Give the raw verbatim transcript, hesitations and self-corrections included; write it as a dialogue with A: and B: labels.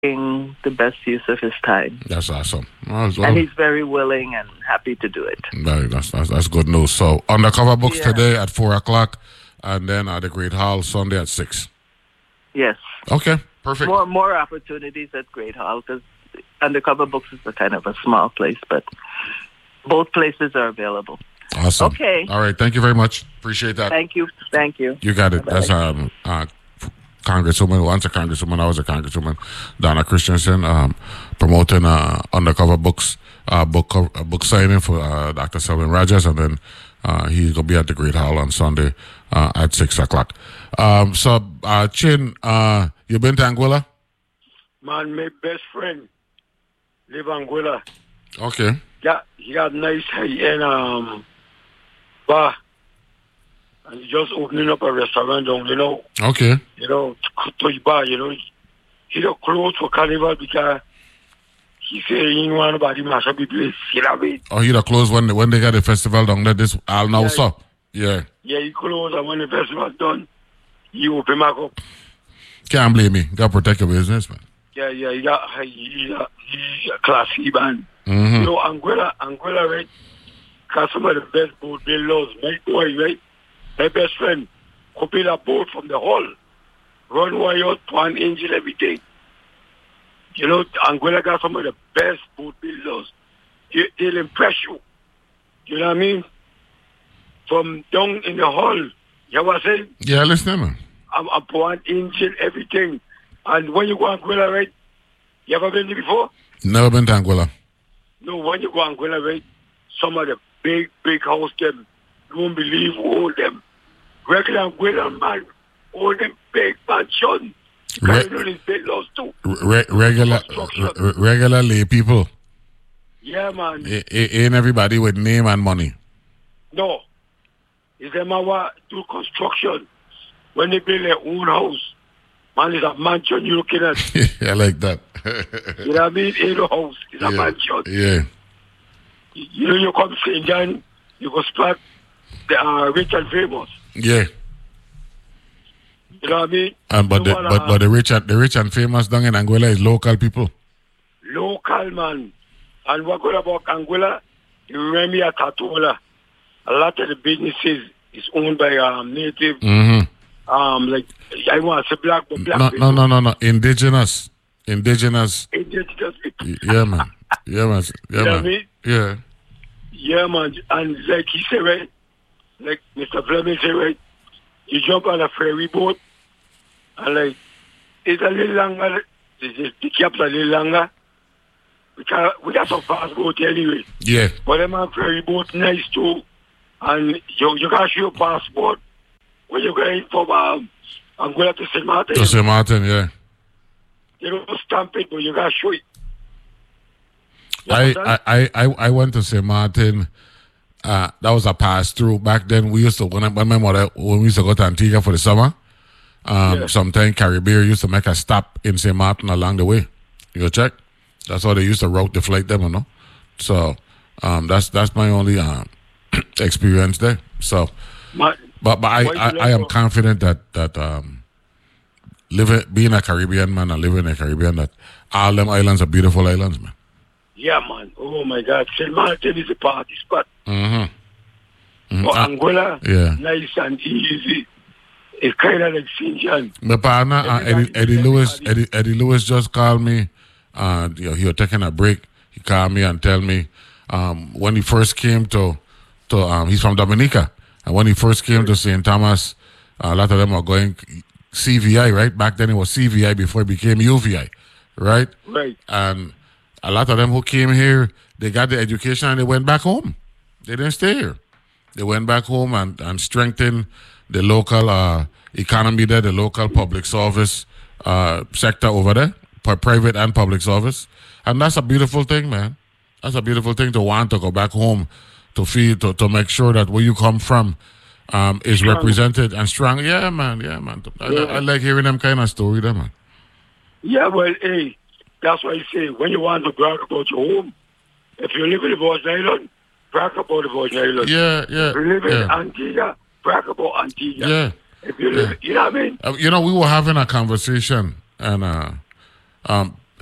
A: making the best use of his time.
B: That's awesome. Well, well,
A: and he's very willing and happy to do it.
B: Right, that's, that's that's good news. So Undercover Books
A: Yeah.
B: today at four o'clock, and then at the Great Hall Sunday at six.
A: Yes.
B: Okay, perfect.
A: More more opportunities at Great Hall because Undercover Books is a kind of a small place, but both places are available.
B: Awesome.
A: Okay.
B: All right. Thank you very much. Appreciate that.
A: Thank you. Thank you.
B: You got it.
A: Bye-bye.
B: That's um, uh, Congresswoman, once a Congresswoman, always a Congresswoman, Donna Christensen, um, promoting uh, Undercover Books, uh, book co- uh, book signing for uh, Doctor Selwyn Rogers, and then uh, he's going to be at the Great Hall on Sunday uh, at six o'clock. Um, so, uh, Chin, uh, you been to Anguilla?
C: Man, my best friend live in Anguilla.
B: Okay.
C: Yeah, he got nice high-end um, bar. And he just opening up a restaurant down, you know.
B: Okay.
C: You know, toy bar, you know. He don't close for carnival because he say he ain't want nobody mash up the place. You know what I mean?
B: Oh, he the close when they, when they got the festival down there, this all now,
C: Yeah,
B: so. Yeah.
C: Yeah, he close, and when the festival's done, he open back up.
B: Can't blame me. Got to protect your business, man.
C: Yeah, yeah, he got, he, he, he a classy band.
B: Mm-hmm.
C: You know, Anguilla, Anguilla, right? Because some of the best boat builders, my boy, right? My best friend could build a boat from the hull, run wire, one engine, everything. You know, Anguilla got some of the best boat builders. They, they'll impress you. You know what I mean? From down in the hull, you know what I'm saying?
B: Yeah, listen, man.
C: I'm up one engine, everything. And when you go to Anguilla, right? You ever been there before?
B: Never been to Anguilla.
C: No, when you go to Anguilla, right? Some of the big, big house, them, you won't believe who own them. Regular Anguilla, man, own them big mansion.
B: Re-
C: You know these big laws too.
B: Re- regular,
C: Construction.
B: re- regular lay people.
C: Yeah, man.
B: A- a- ain't everybody with name and money.
C: No. It's them who do construction. When they build their own house, man, it's a mansion you're looking at.
B: I like that.
C: You know what I mean? Ain't a house. It's a
B: yeah.
C: mansion.
B: Yeah.
C: You you know, you come Saint John, you go spot the uh, rich and famous.
B: Yeah.
C: You know what I mean?
B: And but
C: You
B: the,
C: wanna-
B: but but the rich and the rich and famous down in Anguilla is local people.
C: Local, man. And what good about Anguilla? You remember me at Tatola. A lot of the businesses is owned by um, native,
B: Mm-hmm.
C: um, like, I want to say black, but black
B: No,
C: people.
B: no, no, no, no. Indigenous, indigenous.
C: Indigenous people.
B: Y- Yeah, man. Yeah, man. Yeah,
C: You know what I
B: man.
C: mean?
B: Yeah.
C: Yeah, man. And like he said, right? Like Mister Fleming said, right? You jump on a ferry boat, and like, it's a little longer, the, the cap's a little longer. We, can, we got some fast boat anyway.
B: Yeah.
C: But them on ferry boat nice too. And you, you can show your passport when you're going from um, Anguilla to Saint Martin.
B: To Saint Martin, yeah.
C: You don't stamp it, but you can show it. You
B: I,
C: understand?
B: I, I, I went to Saint Martin. Uh, that was a pass through. Back then, we used to when I, when my mother when we used to go to Antigua for the summer. Um,
C: Yeah.
B: Sometimes Caribbean used to make a stop in Saint Martin along the way. You go check. That's how they used to route the flight them, you know. So um, that's that's my only um, experience there. So,
C: Man,
B: but but I,
C: Why you
B: I,
C: like
B: I am
C: go-
B: confident that that um, living being a Caribbean man and living in the Caribbean, that all them islands are beautiful islands, man.
C: yeah, man. Oh, my God. Saint Martin is a party spot.
B: Mm-hmm.
C: But Anguilla,
B: yeah.
C: nice and easy. It's kind of like Saint John.
B: My partner, uh, Eddie,
C: Everybody-
B: Eddie Lewis,
C: everybody-
B: Eddie, Eddie Lewis just called me. Uh, you know, he was taking a break. He called me and tell me um, when he first came to, to um, he's from Dominica, and when he first came to Saint Thomas, uh, a lot of them are going C V I, right? Back then it was C V I before it became U V I, right?
C: Right.
B: And a lot of them who came here, they got the education and they went back home. They didn't stay here. They went back home and, and strengthened the local uh, economy there, the local public service uh, sector over there, pri- private and public service. And that's a beautiful thing, man. That's a beautiful thing to want to go back home, to feel, to, to make sure that where you come from um, is
C: Strong.
B: represented and strong. Yeah, man. Yeah, man. I,
C: Yeah.
B: I like hearing them kind of story there, man.
C: Yeah, well, hey, that's why I say when you want to brag about your home, if you live in the Virgin Island, brag about the Virgin Island.
B: Yeah, yeah.
C: If you live in
B: yeah.
C: Antigua, brag about Antigua.
B: Yeah.
C: If you live, you know what I mean?
B: Uh, you know, we were having a conversation, and uh, um,